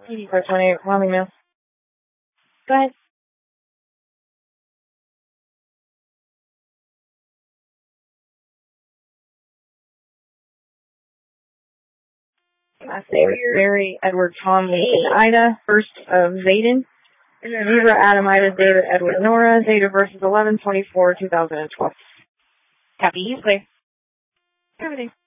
8428, Wyoming, Mass. Go ahead. Last name is Mary Edward Tom Ida, first of Zayden. Zebra Adam Ida David Edward Nora. Date of birth is 11/24/2012. Copy. You clear. Everything.